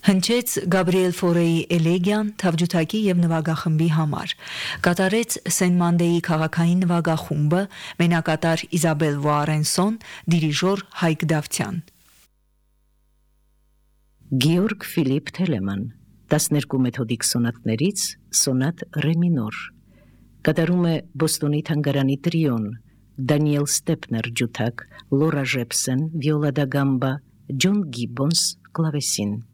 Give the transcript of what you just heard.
Հնչեց Գաբրիել Ֆորեի էլեգիան թավջութակի և նվագախմբի համար, կատարեց Սեն Մանդեի քաղաքային նվագախումբը, մենակատար Իզաբել Վոարենսոն, դիրիժոր Հայկ Դավթյան։ Գեորգ Ֆիլիպ Թելեման 12 մեթոդիկ սոնատներից սոնատ ռե մինոր, կատարում է Բոստոնի թանգարանի տրիոն, Դանիել Ստեպներ ջութակ, Լորա Ժեպսեն վիոլա դա գամբա, Ջոն Գիբոնս կլավեսին։